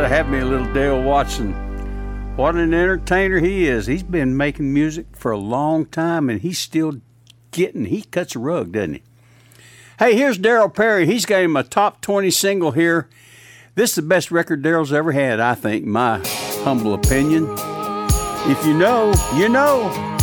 gotta have me a little Dale Watson. What an entertainer he is. He's been making music for a long time, and he's still he cuts a rug, doesn't he? Hey, here's Daryl Perry. He's got him a top 20 single here. This is the best record Daryl's ever had, I think, my humble opinion. If you know, you know.